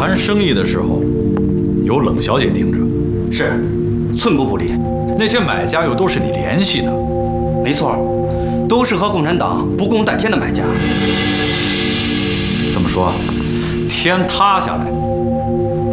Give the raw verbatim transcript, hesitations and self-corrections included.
谈生意的时候，有冷小姐盯着， 是，寸步不离。 那些买家又都是你联系的， 没错，都是和共产党不共戴天的买家。 这么说，天塌下来，